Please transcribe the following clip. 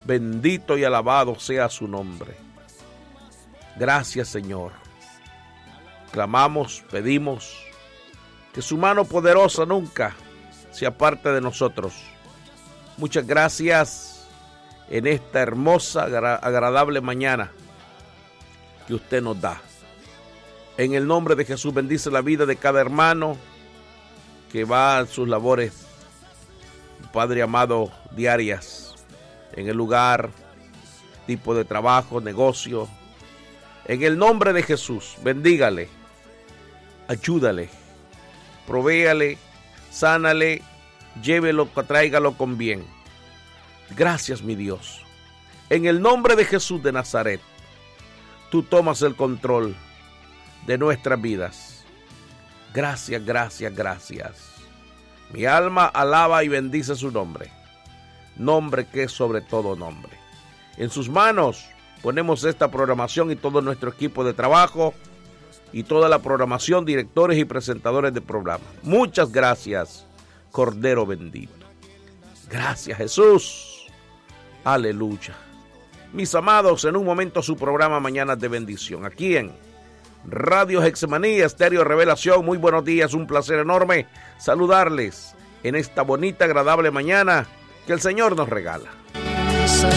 Bendito y alabado sea su nombre. Gracias, Señor. Clamamos, pedimos que su mano poderosa nunca se aparte de nosotros. Muchas gracias en esta hermosa, agradable mañana que usted nos da. En el nombre de Jesús, bendice la vida de cada hermano que va a sus labores, Padre amado, diarias, en el lugar, tipo de trabajo, negocio. En el nombre de Jesús, bendígale, ayúdale, provéale, sánale, llévelo, tráigalo con bien. Gracias, mi Dios. En el nombre de Jesús de Nazaret, tú tomas el control de nuestras vidas. Gracias, gracias, gracias. Mi alma alaba y bendice su nombre. Nombre que es sobre todo nombre. En sus manos ponemos esta programación y todo nuestro equipo de trabajo y toda la programación, directores y presentadores de programa. Muchas gracias, Cordero bendito. Gracias, Jesús. Aleluya. Mis amados, en un momento su programa Mañanas de Bendición, aquí en Radio Getsemaní, Estéreo Revelación. Muy buenos días, un placer enorme saludarles en esta bonita, agradable mañana que el Señor nos regala.